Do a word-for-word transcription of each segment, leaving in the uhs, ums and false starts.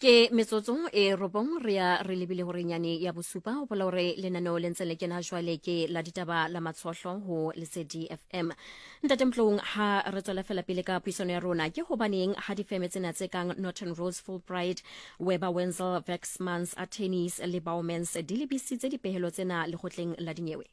Ke metsotso e robong re ya re lebile hore nyane ya bosupa ho bola hore lenaneo le ntse le kena jwale ke la ditaba la matshohlo ho Lesedi F M. Ntate Mhlong, ha re tswela fela pele ka puisano ya rona ke hobaneng ha difeme tsena tse kang Norton Rose Fulbright, Weber Wenzel, Wexmans, Attorneys le Bowmans di lebisitse dipehelo tsena lekgotleng la dinyewe?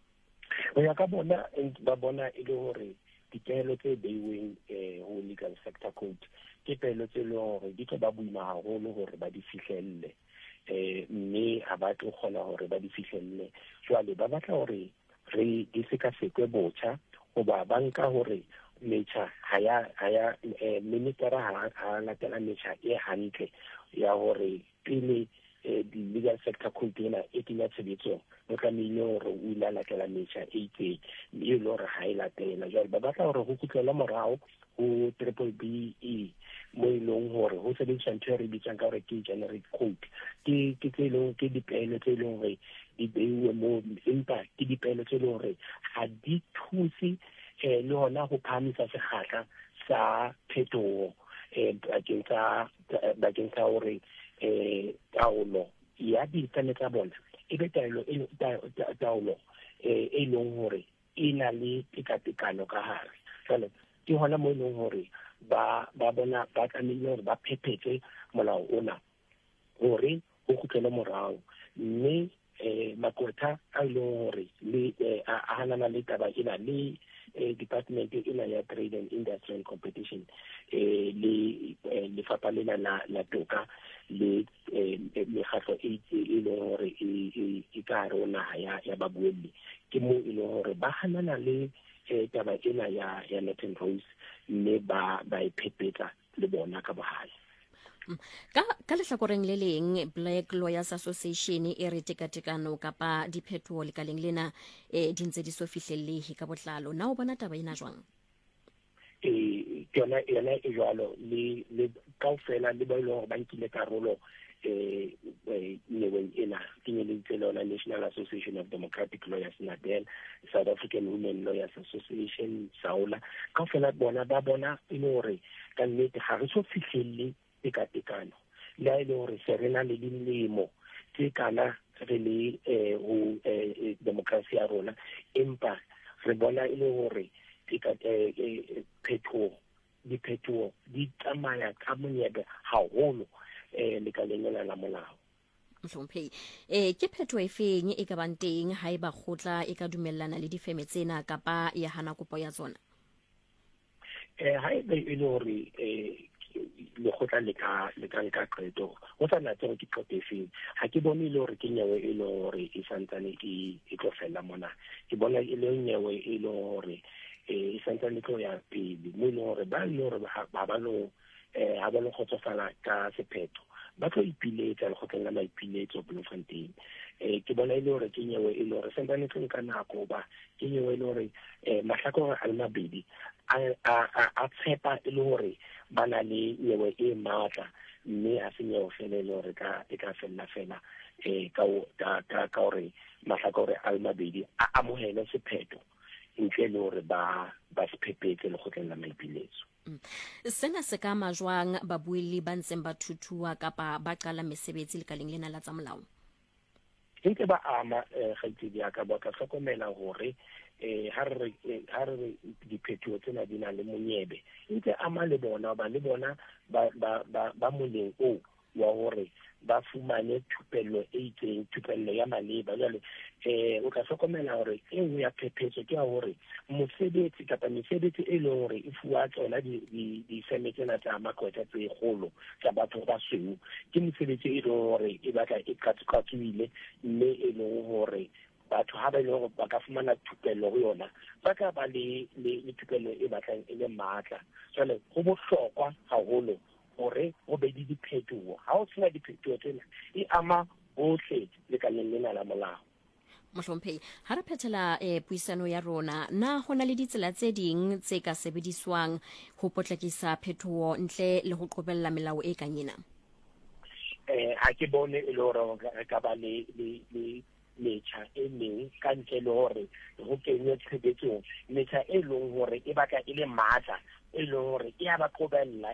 Ho ya ka bona ba bona e le hore dipehelo tse beiweng ho legal sector code ke pehelo tse le hore di tla ba boima haholo hore ba di fihlelle eh mme ha ba tlo kgona hore ba di fihlelle. Jwale ba batla hore re di seka sekwe botjha hoba banka hore metjha ha ya ha ya minister ha ha latela metjha e hantle ya hore pele the legal sector code ena e tinya tshebetso o tlamehile hore o ila latela metjha e itseng e le hore ha e latela. Jwale ba batla hore ho kgutlela morao ho triple B E mo e leng hore ho sebediswa ntho e re bitsang ka hore ke generic code ke ke tse leng ke dipehelo tse leng hore di beiwe mo empa ke dipehelo tse leng hore ha di thuse eh le hona ho phamisa sekgahla sa phetoho eh bakeng sa bakeng sa hore eh taolo ya ditshwanelo tsa bona e be taolo e taolo eh e leng hore e na le tekatekano ka hare. Jwale ke hona mo leng hore ba ba bona ba tlamehile hore ba phepetse molao ona hore ho khutlele morao mme eh makotha a ile hore le a hanana le taba ena le department ena ya trade and industry and competition eh le le fapa lena la la toka le le khatlo e ile hore e ka rona ya ya babuelli ke mo ile hore ba hanana le taba ena ya ya Norton Rose mme ba ba iphepetsa le bona ka bohale. ka ka lehlakoreng le leng Black Lawyers Association e re tekatekano kapa diphethoho lekaleng lena e dintse di so fihlellehe ka botlalo na o bona taba ena jwang? eh yona yona e jwalo le le kaofela le ba ile hore ba nkile karolo eh leweng ena kenyeletse lona National Association of Democratic Lawyers, NADEL, South African Women Lawyers Association, SAOLA, kaofela bona ba bona e le hore ka nnete ha re so fihlelle tekatekano le ile hore se rena le dilemo tse kana re le eh ho democracy ya rona empa re bona ile hore phethoho di phethoho di tsamaya ka monyebe haholo eh lekaleng la molao. Mhlomphei eh ke phethoho e feng e ka bang teng ha eba khotla e ka dumellana le difeme tsena kapa ya hana kopo ya tsona? eh ha eba e le hore eh le khotla le ka le ka nka qeto ho tsana tseo ke qotefeng ha ke bone ile hore ke nyewe e le hore e santsane e e tlo fela mona ke bona e le nyewe e le hore e santsane tlo ya pele mo le hore ba le hore ba ba lo eh ha ba lo khotsofala ka sephetho ba tlo ipiletsa le khotleng la maipiletso Bloemfontein. eh ke bona ile hore ke nyewe e le hore santsane tlo nka nako ba ke nyewe e le hore eh mahlakore a le mabedi a a a tshepa e le hore bana le nyewe e matla mme a se nyewe fela le hore ka e ka fella fela eh ka ka ka hore mahlakore a le mabedi a amohele sephetho ntle le hore ba ba sephepetse le khotleng la maipiletso. Sena se ka majwang babuelli ba ntseng ba thuthuwa kapa ba qala mesebetsi lekaleng lena la tsa molao? Ntse ba ama kgaitsedi ya ka ba ka hlokomela hore eh ha re ha re diphethoho tsena di na le monyebe ntse ama le bona ba le bona ba ba ba moleng o wa hore ba fumane thupello e itseng thupello ya maleba. Jwale eh o ka hlokomela hore e nngwe ya phephetso ke hore mosebetsi kapa mesebetsi e leng hore e fuwa tsona di di feme tsena tsa makgotla tse kgolo tsa batho ba sweu ke mesebetsi e leng hore e batla e katsukatswile mme e leng hore batho ha ba ile hore ba ka fumana thupello ho yona ba ka ba le le thupello e batlang e le matla. Jwale ho bohlokwa haholo hore ho be di diphethoho ha o sena diphethoho tsena e ama bohle lekaleng lena la molao. Mhlomphei ha re phethela eh puisano ya rona na hona le ditsela tse ding tse ka sebediswang ho potlakisa phethoho ntle le ho qobella melao e kang ena? eh ha ke bone e le hore re ka ba le le metjha e meng ka ntle le hore ho kenywe tshebetsong metjha e leng hore e batla e le matla e leng hore e a ba qobella